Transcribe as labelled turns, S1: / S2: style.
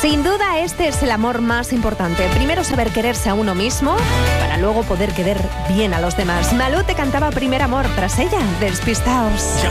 S1: Sin duda, este es el amor más importante. Primero saber quererse a uno mismo para luego poder querer bien a los demás. Malú te cantaba Primer Amor, tras ella, Despistaos.
S2: Ya